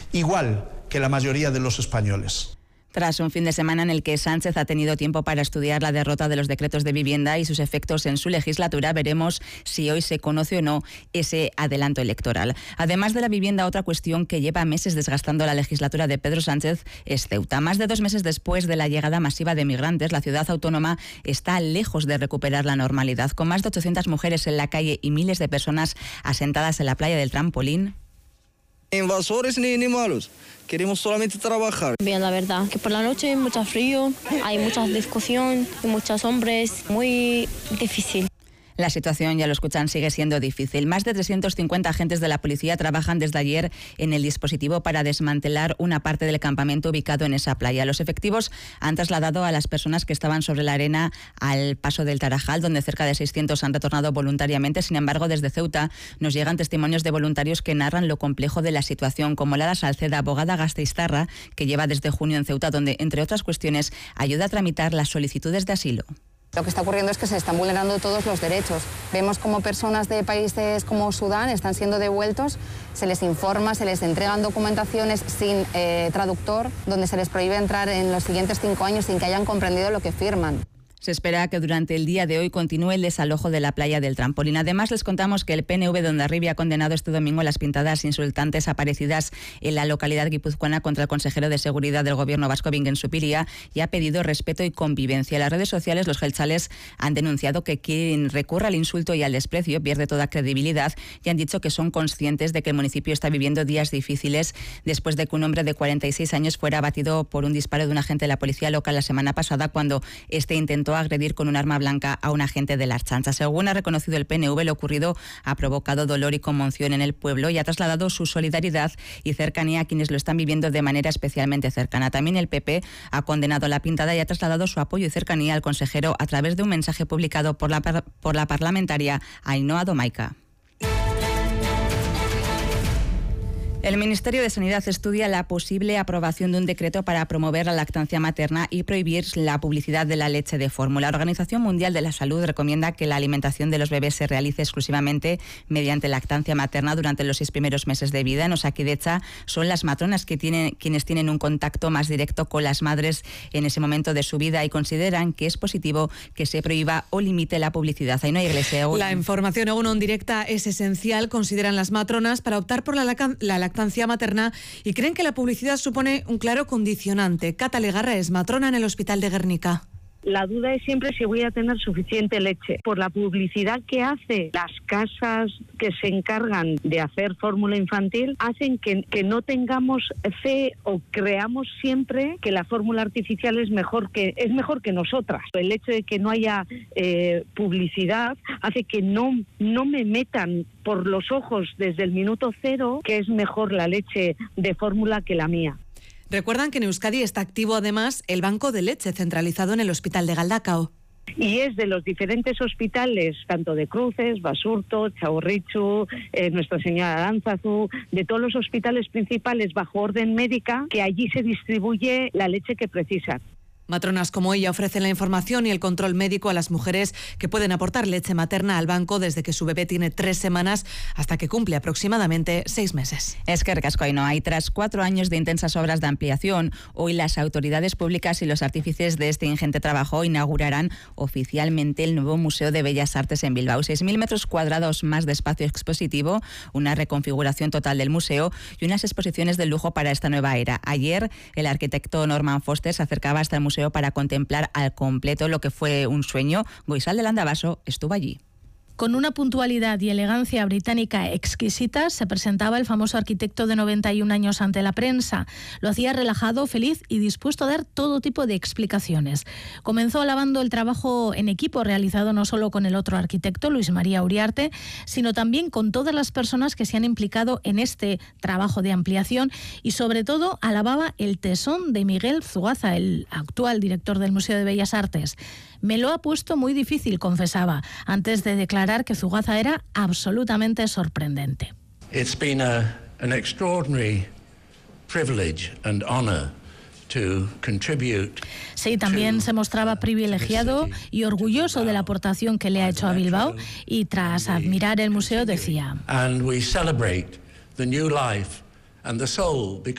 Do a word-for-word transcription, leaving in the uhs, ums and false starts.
igual que la mayoría de los españoles. Tras un fin de semana en el que Sánchez ha tenido tiempo para estudiar la derrota de los decretos de vivienda y sus efectos en su legislatura, veremos si hoy se conoce o no ese adelanto electoral. Además de la vivienda, otra cuestión que lleva meses desgastando la legislatura de Pedro Sánchez es Ceuta. Más de dos meses después de la llegada masiva de migrantes, la ciudad autónoma está lejos de recuperar la normalidad. Con más de ochocientas mujeres en la calle y miles de personas asentadas en la playa del Trampolín. Invasores ni, ni malos, queremos solamente trabajar. Bien, la verdad, que por la noche hay mucho frío, hay mucha discusión, hay muchos hombres, muy difícil. La situación, ya lo escuchan, sigue siendo difícil. Más de trescientos cincuenta agentes de la policía trabajan desde ayer en el dispositivo para desmantelar una parte del campamento ubicado en esa playa. Los efectivos han trasladado a las personas que estaban sobre la arena al paso del Tarajal, donde cerca de seiscientos han retornado voluntariamente. Sin embargo, desde Ceuta nos llegan testimonios de voluntarios que narran lo complejo de la situación, como Lara Salceda, abogada gasteiztarra, que lleva desde junio en Ceuta, donde, entre otras cuestiones, ayuda a tramitar las solicitudes de asilo. Lo que está ocurriendo es que se están vulnerando todos los derechos. Vemos como personas de países como Sudán están siendo devueltos, se les informa, se les entregan documentaciones sin eh, traductor, donde se les prohíbe entrar en los siguientes cinco años sin que hayan comprendido lo que firman. Se espera que durante el día de hoy continúe el desalojo de la playa del Trampolín. Además, les contamos que el P N V de Hondarribia ha condenado este domingo las pintadas insultantes aparecidas en la localidad guipuzcoana contra el consejero de Seguridad del Gobierno vasco, Bingen Zupiria, y ha pedido respeto y convivencia. En las redes sociales, los jeltzales han denunciado que quien recurra al insulto y al desprecio pierde toda credibilidad y han dicho que son conscientes de que el municipio está viviendo días difíciles después de que un hombre de cuarenta y seis años fuera abatido por un disparo de un agente de la policía local la semana pasada cuando este intentó agredir con un arma blanca a un agente de la Ertzaintza. Según ha reconocido el P N V, lo ocurrido ha provocado dolor y conmoción en el pueblo y ha trasladado su solidaridad y cercanía a quienes lo están viviendo de manera especialmente cercana. También el P P ha condenado la pintada y ha trasladado su apoyo y cercanía al consejero a través de un mensaje publicado por la, por la parlamentaria Ainhoa Domaica. El Ministerio de Sanidad estudia la posible aprobación de un decreto para promover la lactancia materna y prohibir la publicidad de la leche de fórmula. La Organización Mundial de la Salud recomienda que la alimentación de los bebés se realice exclusivamente mediante lactancia materna durante los seis primeros meses de vida. En Osakidetza son las matronas que tienen, quienes tienen un contacto más directo con las madres en ese momento de su vida y consideran que es positivo que se prohíba o limite la publicidad. Ahí no hay iglesia. La información en directa es esencial, consideran las matronas, para optar por la, lac- la lactancia lactancia materna y creen que la publicidad supone un claro condicionante. Cata Legarra es matrona en el Hospital de Guernica. La duda es siempre si voy a tener suficiente leche. Por la publicidad que hace las casas que se encargan de hacer fórmula infantil, hacen que, que no tengamos fe o creamos siempre que la fórmula artificial es mejor que, es mejor que nosotras. El hecho de que no haya eh, publicidad hace que no, no me metan por los ojos desde el minuto cero que es mejor la leche de fórmula que la mía. Recuerdan que en Euskadi está activo además el banco de leche centralizado en el Hospital de Galdakao. Y es de los diferentes hospitales, tanto de Cruces, Basurto, Txagorritxu, eh, Nuestra Señora de Aránzazu, de todos los hospitales principales bajo orden médica, que allí se distribuye la leche que precisan. Matronas como ella ofrecen la información y el control médico a las mujeres que pueden aportar leche materna al banco desde que su bebé tiene tres semanas hasta que cumple aproximadamente seis meses. Es que Recasco Ainhoa, y tras cuatro años de intensas obras de ampliación, hoy las autoridades públicas y los artífices de este ingente trabajo inaugurarán oficialmente el nuevo Museo de Bellas Artes en Bilbao. seis mil metros cuadrados más de espacio expositivo, una reconfiguración total del museo y unas exposiciones de lujo para esta nueva era. Ayer, el arquitecto Norman Foster se acercaba hasta el museo para contemplar al completo lo que fue un sueño. Goizal de Landavaso estuvo allí. Con una puntualidad y elegancia británica exquisitas, se presentaba el famoso arquitecto de noventa y un años ante la prensa. Lo hacía relajado, feliz y dispuesto a dar todo tipo de explicaciones. Comenzó alabando el trabajo en equipo realizado no solo con el otro arquitecto, Luis María Uriarte, sino también con todas las personas que se han implicado en este trabajo de ampliación y sobre todo alababa el tesón de Miguel Zugaza, el actual director del Museo de Bellas Artes. Me lo ha puesto muy difícil, confesaba, antes de declarar que Zugaza era absolutamente sorprendente. It's been a, an extraordinary privilege and honor to contribute. Sí, también se mostraba privilegiado y orgulloso de la aportación que le ha hecho a Bilbao y tras admirar el museo decía: And we celebrate the new life and the soul